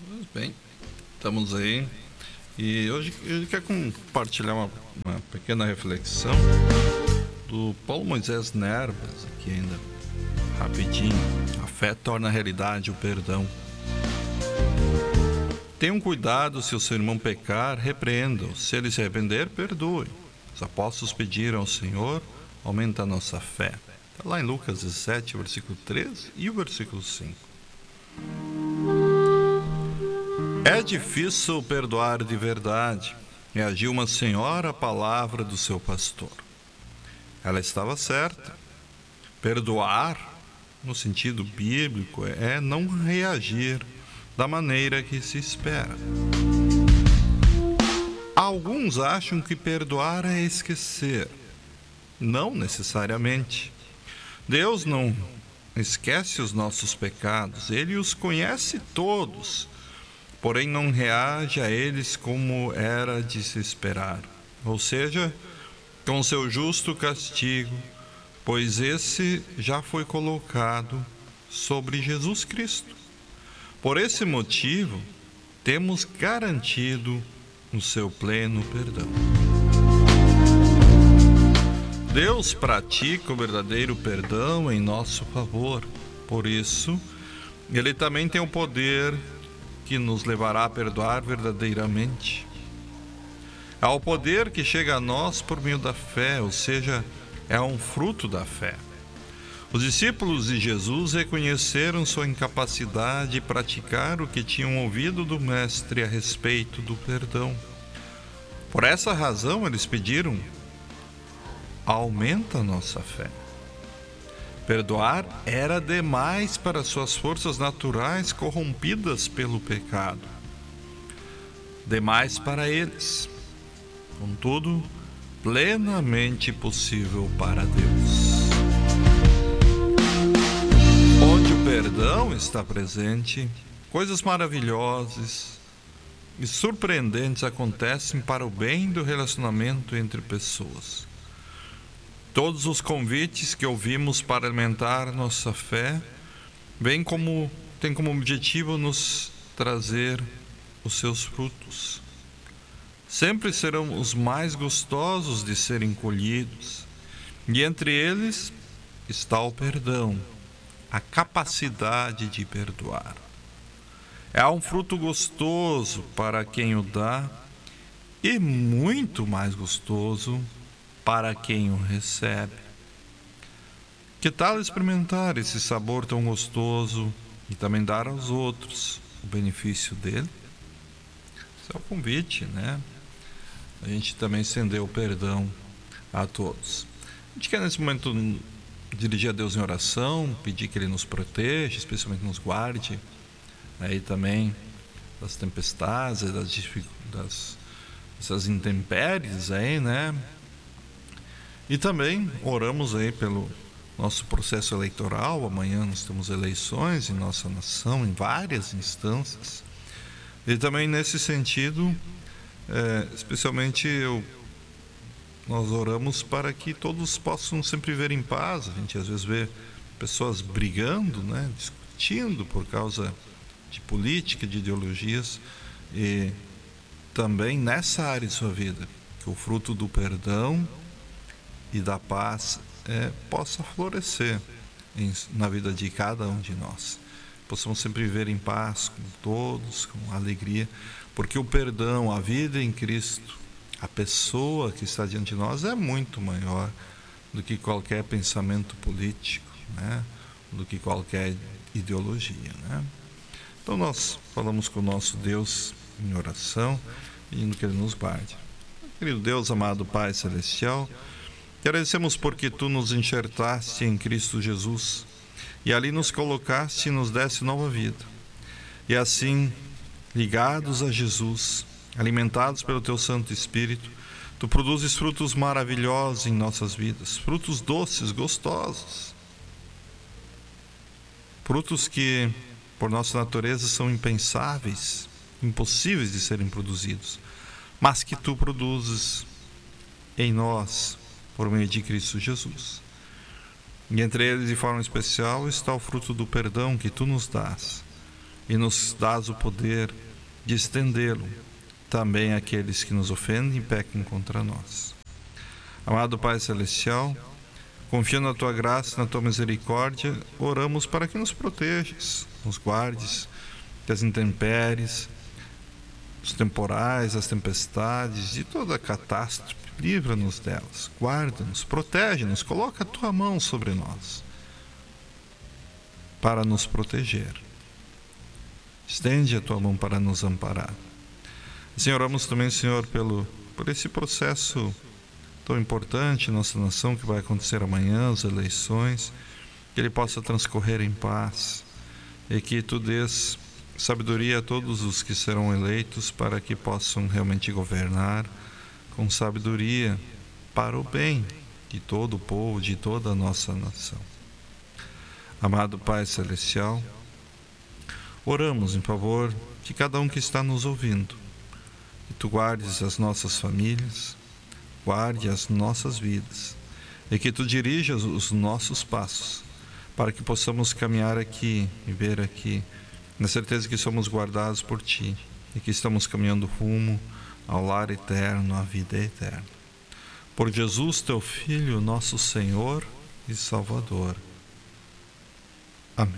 Pois bem, estamos aí e hoje eu quero compartilhar uma pequena reflexão do Paulo Moisés Nerbas, aqui ainda rapidinho. A fé torna realidade o perdão. Tenham cuidado, se o seu irmão pecar, repreenda-o. Se ele se arrepender, perdoe. Os apóstolos pediram ao Senhor, aumenta a nossa fé. Está lá em Lucas 17, versículo 13 e o versículo 5. É difícil perdoar de verdade, reagiu uma senhora à palavra do seu pastor. Ela estava certa. Perdoar, no sentido bíblico, é não reagir da maneira que se espera. Alguns acham que perdoar é esquecer. Não necessariamente. Deus não esquece os nossos pecados, Ele os conhece todos, porém não reage a eles como era de se esperar, ou seja, com seu justo castigo, pois esse já foi colocado sobre Jesus Cristo. Por esse motivo, temos garantido o seu pleno perdão. Deus pratica o verdadeiro perdão em nosso favor. Por isso, Ele também tem o poder que nos levará a perdoar verdadeiramente. É o poder que chega a nós por meio da fé, ou seja, é um fruto da fé. Os discípulos de Jesus reconheceram sua incapacidade de praticar o que tinham ouvido do Mestre a respeito do perdão. Por essa razão, eles pediram: aumenta a nossa fé. Perdoar era demais para suas forças naturais corrompidas pelo pecado. Demais para eles. Contudo, plenamente possível para Deus. Onde o perdão está presente, coisas maravilhosas e surpreendentes acontecem para o bem do relacionamento entre pessoas. Todos os convites que ouvimos para alimentar nossa fé têm como objetivo nos trazer os seus frutos. Sempre serão os mais gostosos de serem colhidos, e entre eles está o perdão, a capacidade de perdoar. É um fruto gostoso para quem o dá e muito mais gostoso para quem o recebe. Que tal experimentar esse sabor tão gostoso e também dar aos outros o benefício dele? Esse é o convite, né? A gente também estender o perdão a todos. A gente quer nesse momento dirigir a Deus em oração, pedir que Ele nos proteja, especialmente nos guarde aí também das tempestades, dessas intempéries aí, né? E também oramos aí pelo nosso processo eleitoral. Amanhã nós temos eleições em nossa nação, em várias instâncias. E também nesse sentido, especialmente nós oramos para que todos possam sempre viver em paz. A gente às vezes vê pessoas brigando, né, discutindo por causa de política, de ideologias, e também nessa área de sua vida, que o fruto do perdão e da paz possa florescer na vida de cada um de nós. Possamos sempre viver em paz com todos, com alegria, porque o perdão, a vida em Cristo, a pessoa que está diante de nós é muito maior do que qualquer pensamento político, né? Do que qualquer ideologia, né? Então nós falamos com o nosso Deus em oração, pedindo que Ele nos guarde. Querido Deus, amado Pai Celestial, te agradecemos porque Tu nos enxertaste em Cristo Jesus e ali nos colocaste e nos deste nova vida. E assim, ligados a Jesus, alimentados pelo Teu Santo Espírito, Tu produzes frutos maravilhosos em nossas vidas, frutos doces, gostosos, frutos que, por nossa natureza, são impensáveis, impossíveis de serem produzidos, mas que Tu produzes em nós, por meio de Cristo Jesus. E entre eles, de forma especial, está o fruto do perdão que Tu nos dás. e nos dás o poder de estendê-lo também àqueles que nos ofendem e pecam contra nós. Amado Pai Celestial, confiando na Tua graça e na Tua misericórdia, oramos para que nos protejas, nos guardes das intempéries, dos temporais, das tempestades, de toda catástrofe. Livra-nos delas, guarda-nos, protege-nos, coloca a Tua mão sobre nós para nos proteger. Estende a Tua mão para nos amparar. Assim, oramos também, Senhor, por esse processo tão importante em nossa nação que vai acontecer amanhã, as eleições, que ele possa transcorrer em paz e que Tu dês sabedoria a todos os que serão eleitos para que possam realmente governar com sabedoria para o bem de todo o povo, de toda a nossa nação. Amado Pai Celestial, oramos em favor de cada um que está nos ouvindo, que Tu guardes as nossas famílias, guarde as nossas vidas e que Tu dirijas os nossos passos para que possamos caminhar aqui, viver aqui, na certeza que somos guardados por Ti e que estamos caminhando rumo ao lar eterno, à vida eterna. Por Jesus, Teu Filho, nosso Senhor e Salvador. Amém.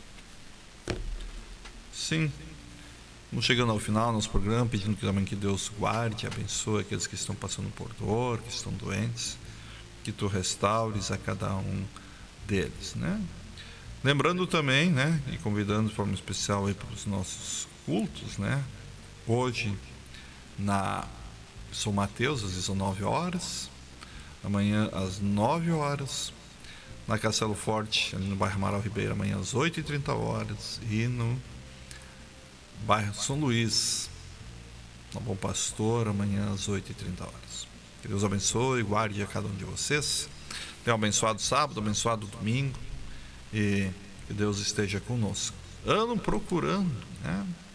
Sim, vamos chegando ao final do nosso programa, pedindo também que Deus guarde e abençoe aqueles que estão passando por dor, que estão doentes, que Tu restaures a cada um deles, né? Lembrando também, né, e convidando de forma especial aí para os nossos cultos, né? Hoje, na São Mateus, às 19 horas, amanhã às 9 horas, na Castelo Forte, ali no bairro Amaral Ribeiro, amanhã às 8h30 e no bairro São Luís, no Bom Pastor, amanhã às 8h30. Que Deus abençoe e guarde a cada um de vocês. Tenha um abençoado sábado, abençoado domingo e que Deus esteja conosco. Ano procurando, né?